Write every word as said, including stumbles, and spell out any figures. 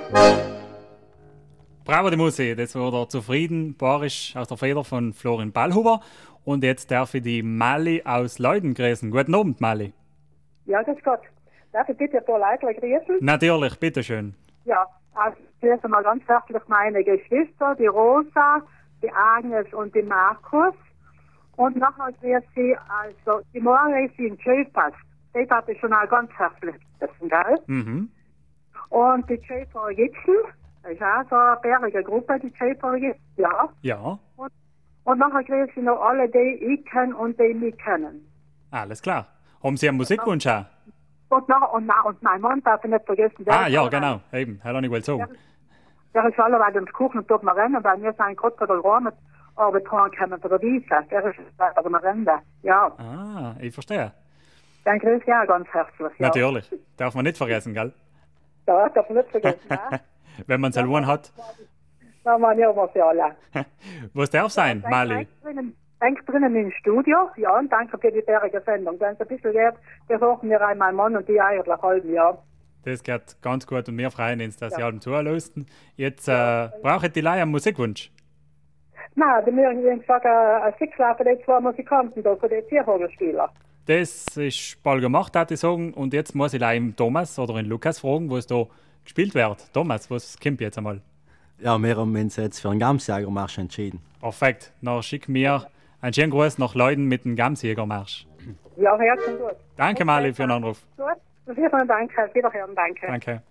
Bravo, die Musi, das war der zufrieden Barisch aus der Feder von Florin Ballhuber. Und jetzt darf ich die Mali aus Leuden grüßen. Guten Abend, Mali. Ja, das Gott. Darf ich bitte ein paar Leute grüßen? Natürlich, bitteschön. Ja, also zuerst einmal ganz herzlich meine Geschwister, die Rosa, die Agnes und die Markus. Und nachher grüße ich also die Maurice in Schöpass. Die darf ich schon mal ganz herzlich grüßen, gell? Mhm. Und die Schäfer Gipsen, das ist auch so eine bärige Gruppe, die Schäfer Gipsen, ja. Ja, Und, und nachher grüße ich noch alle, die ich kenne und die mich kennen. alles klar. Haben Sie einen Musikwunsch auch? Und, nachher, und, na, und mein Mann darf ich nicht vergessen. Der Ah, ist ja, allerweil- genau. Eben, hat er nicht wohl so. Der, der ist allerweil ums Kuchen und dort mal rennen, weil wir sind gerade bei der Räume Arbeit kommen für der Wiese. Der ist bei der Rennen. Ja, Ah, ich verstehe. dann grüße ich auch ganz herzlich. Ja. Natürlich. Darf man nicht vergessen, gell? Ja, darf ich nicht vergessen. Ja. Wenn man selber hat. Da waren ja immer für alle. Was darf sein, Mali? Denk drinnen im Studio, ja, und danke für die bärige Sendung. Wenn es ein bisschen wird, wir hochen wir rein, mein Mann und die eigentlich halben Jahr. Das geht ganz gut und wir freuen uns, dass Sie allem zuhören. Jetzt äh, brauche ich die Leihe einen Musikwunsch. Nein, die müssen irgendwie gesagt, ein Schicksal für die zwei Musikanten da, für die Tiervogelspieler. Das ist bald gemacht, würde ich sagen. Und jetzt muss ich im Thomas oder in Lukas fragen, wo es da gespielt wird. Thomas, was kommt jetzt einmal? Ja, wir haben uns jetzt für einen Gamsjägermarsch entschieden. Perfekt. Dann schick mir einen schönen Gruß nach Leuten mit dem Gamsjägermarsch. Ja, herzlichen gut. Danke, Mali, für den Anruf. Gut, vielen Dank, wiederhören, danke. Danke.